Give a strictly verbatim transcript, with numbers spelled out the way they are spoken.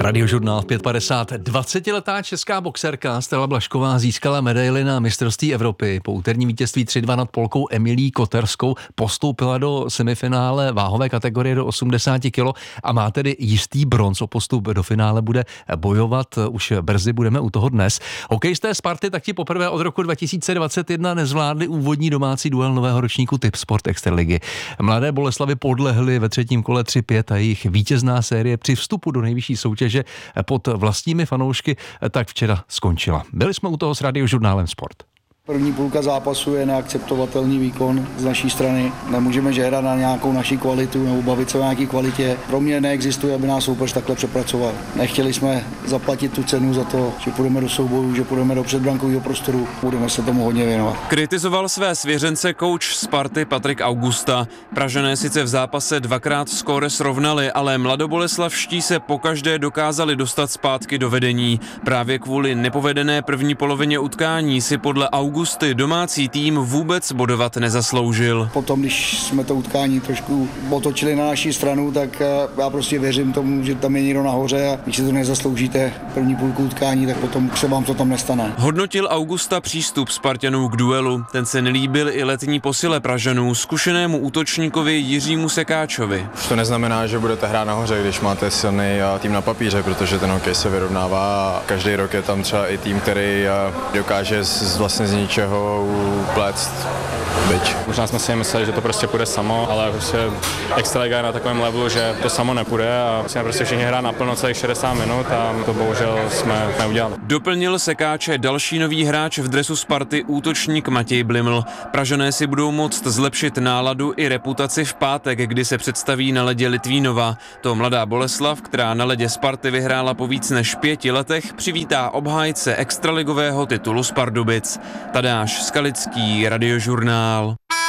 Radiožurnál v pět padesát. dvacetiletá česká boxerka Stella Blažková získala medaili na mistrovství Evropy. Po úterním vítězství tři dva nad Polkou Emilií Koterskou postoupila do semifinále váhové kategorie do osmdesát kilo a má tedy jistý bronz. O postup do finále bude bojovat už brzy, budeme u toho dnes. Hokejisté Sparty tak ti poprvé od roku dva tisíce dvacet jedna nezvládli úvodní domácí duel nového ročníku Tip Sport Extraligy. Mladé Boleslavy podlehly ve třetím kole tři pět a jejich vítězná série při vstupu do nejvyšší soutěže že pod vlastními fanoušky tak včera skončila. Byli jsme u toho s Radiožurnálem Sport. První půlka zápasu je neakceptovatelný výkon z naší strany. Nemůžeme žehrat na nějakou naší kvalitu nebo bavit se o nějaké kvalitě. Pro mě neexistuje, aby nás soupeř takhle přepracoval. Nechtěli jsme zaplatit tu cenu za to, že půjdeme do soubojů, že půjdeme do předbrankového prostoru. Budeme se tomu hodně věnovat. Kritizoval své svěřence kouč Sparty Patrik Augusta. Pražané sice v zápase dvakrát skóre srovnali, ale mladoboleslavští se pokaždé dokázali dostat zpátky do vedení. Právě kvůli nepovedené první polovině utkání si podle Augusta Augusty domácí tým vůbec bodovat nezasloužil. Potom, když jsme to utkání trošku otočili na naši stranu, tak já prostě věřím tomu, že tam je někdo nahoře a když si to nezasloužíte první půlku utkání, tak potom se vám to tam nestane. Hodnotil Augusta přístup Spartanů k duelu. Ten se nelíbil i letní posile Pražanů, zkušenému útočníkovi Jiřímu Sekáčovi. Už to neznamená, že budete hrát nahoře, když máte silný tým na papíře, protože ten hokej se vyrovnává a každý rok je tam třeba i tým, který dokáže vlastně z ničeho upléct byč. Možná jsme si mysleli, že to prostě půjde samo, ale prostě Extraliga je na takovém levelu, že to samo nepůjde a musíme prostě všichni hrát naplno celých šedesát minut a to bohužel jsme neudělali. Doplnil Sekáče další nový hráč v dresu Sparty, útočník Matěj Bliml. Pražané si budou moct zlepšit náladu i reputaci v pátek, kdy se představí na ledě Litvínova. To mladá Boleslav, která na ledě Sparty vyhrála po víc než pěti letech, přivítá obhájce extraligového titulu z Pardubic. Tadáš Skalický, Radiožurnál.